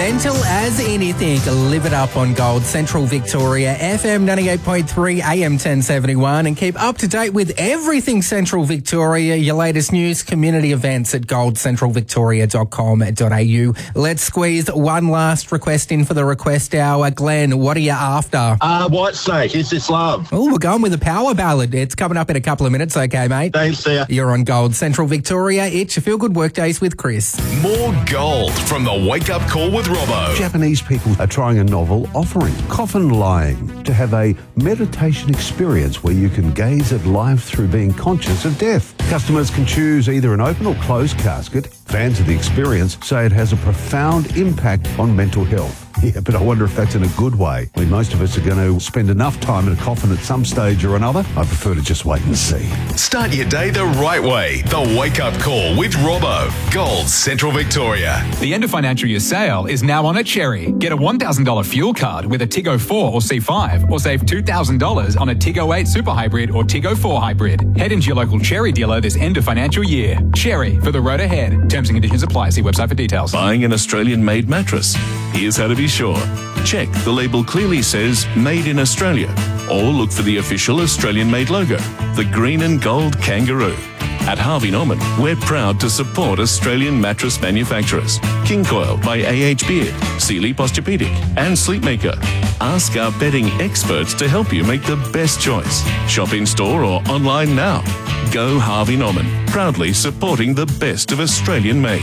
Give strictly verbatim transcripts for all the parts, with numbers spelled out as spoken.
Gentle as anything. Live it up on Gold Central Victoria, F M ninety-eight point three, A M ten seventy-one, and keep up to date with everything Central Victoria. Your latest news, community events at gold central victoria dot com dot a u. Let's squeeze one last request in for the request hour. Glenn, what are you after? Uh, Whitesnake, Is This Love? Oh, we're going with a power ballad. It's coming up in a couple of minutes, okay, mate? Thanks, see ya. You're on Gold Central Victoria. It's your Feel Good Workdays with Chris. More gold from the Wake Up Call with Robbo. Japanese people are trying a novel offering, Coffin Lying, to have a meditation experience where you can gaze at life through being conscious of death. Customers can choose either an open or closed casket. Fans of the experience say it has a profound impact on mental health. Yeah, but I wonder if that's in a good way. I mean, most of us are going to spend enough time in a coffin at some stage or another. I prefer to just wait and see. Start your day the right way. The Wake Up Call with Robbo. Gold Central Victoria. The end of financial year sale is now on at Cherry. Get a one thousand dollars fuel card with a Tiggo four or C five, or save two thousand dollars on a Tiggo eight Super Hybrid or Tiggo four Hybrid. Head into your local Cherry dealer this end of financial year. Cherry, for the road ahead. Terms and conditions apply. See website for details. Buying an Australian-made mattress? Here's how to be sure. Check the label clearly says Made in Australia, or look for the official Australian-made logo, the green and gold kangaroo. At Harvey Norman, we're proud to support Australian mattress manufacturers. King Coil by A H Beard, Sealy Posturepedic, and Sleepmaker. Ask our bedding experts to help you make the best choice. Shop in store or online now. Go Harvey Norman, proudly supporting the best of Australian made.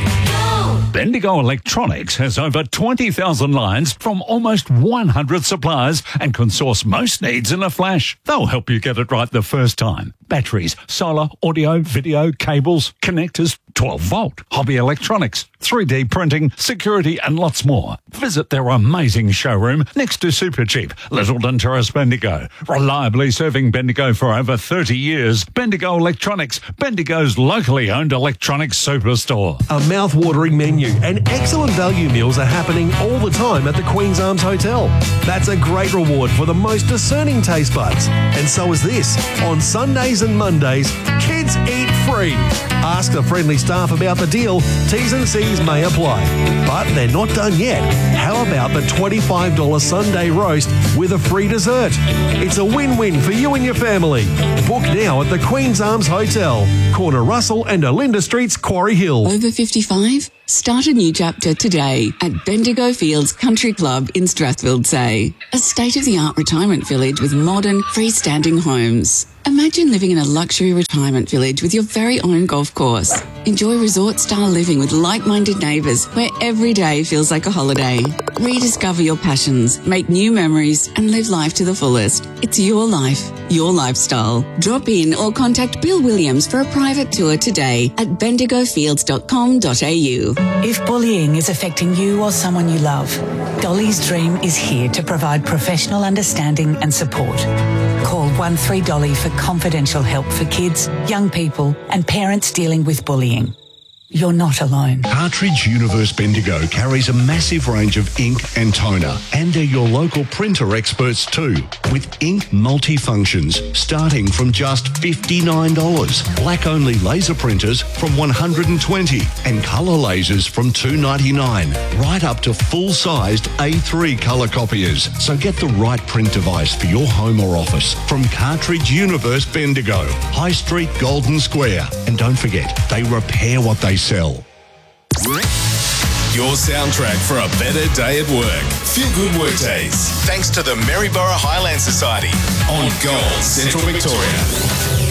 Bendigo Electronics has over twenty thousand lines from almost one hundred suppliers and can source most needs in a flash. They'll help you get it right the first time. Batteries, solar, audio, video, cables, connectors, twelve volt, hobby electronics, three D printing, security and lots more. Visit their amazing showroom next to Supercheap, Littleton Terrace, Bendigo. Reliably serving Bendigo for over thirty years. Bendigo Electronics, Bendigo's locally owned electronics superstore. A mouth-watering menu and excellent value meals are happening all the time at the Queen's Arms Hotel. That's a great reward for the most discerning taste buds. And so is this. On Sundays and Mondays, kids eat free. Ask the friendly staff about the deal. T's and C's may apply. But they're not done yet. How about the twenty-five dollars Sunday roast with a free dessert? It's a win-win for you and your family. Book now at the Queen's Arms Hotel, corner Russell and Olinda Streets, Quarry Hill. Over fifty-five? Start a new chapter today at Bendigo Fields Country Club in Strathfield-Say. A state-of-the-art retirement village with modern, freestanding homes. Imagine living in a luxury retirement village with your very own golf course. Enjoy resort-style living with like-minded neighbours where every day feels like a holiday. Rediscover your passions, make new memories and live life to the fullest. It's your life, your lifestyle. Drop in or contact Bill Williams for a private tour today at bendigo fields dot com dot a u. If bullying is affecting you or someone you love, Dolly's Dream is here to provide professional understanding and support. Call one three Dolly for confidential help for kids, young people and parents dealing with bullying. You're not alone. Cartridge Universe Bendigo carries a massive range of ink and toner, and they're your local printer experts too, with ink multifunctions starting from just fifty-nine dollars, black-only laser printers from one hundred twenty dollars, and colour lasers from two ninety-nine, right up to full-sized A three colour copiers. So get the right print device for your home or office from Cartridge Universe Bendigo, High Street, Golden Square. And don't forget, they repair what they sell. Your soundtrack for a better day at work. Feel Good Workdays. Thanks to the Maryborough Highland Society on Gold Central Victoria.